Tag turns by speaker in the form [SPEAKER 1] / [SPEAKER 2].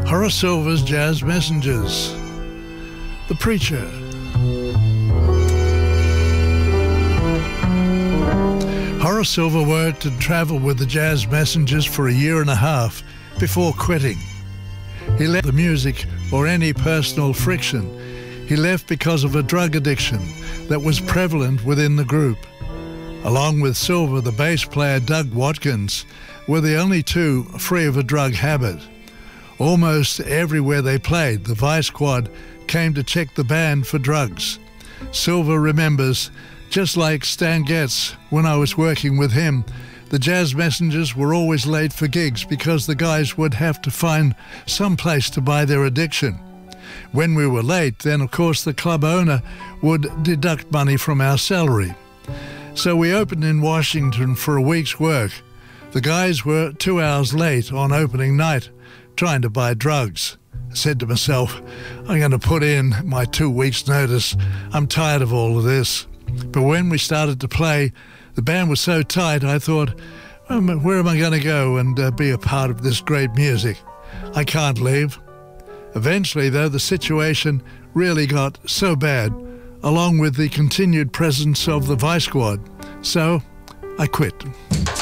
[SPEAKER 1] Horace Silver's Jazz Messengers. The Preacher. Horace Silver worked and travelled with the Jazz Messengers for a year and a half before quitting. He left the music or any personal friction. He left because of a drug addiction that was prevalent within the group. Along with Silver, the bass player Doug Watkins were the only two free of a drug habit. Almost everywhere they played, the Vice Squad came to check the band for drugs. Silver remembers, just like Stan Getz, when I was working with him, the Jazz Messengers were always late for gigs because the guys would have to find some place to buy their addiction. When we were late, then of course the club owner would deduct money from our salary. So we opened in Washington for a week's work. The guys were 2 hours late on opening night, trying to buy drugs. I said to myself, I'm going to put in my 2 weeks' notice. I'm tired of all of this. But when we started to play, the band was so tight, I thought, where am I going to go and be a part of this great music? I can't leave. Eventually, though, the situation really got so bad, along with the continued presence of the Vice Squad. So I quit.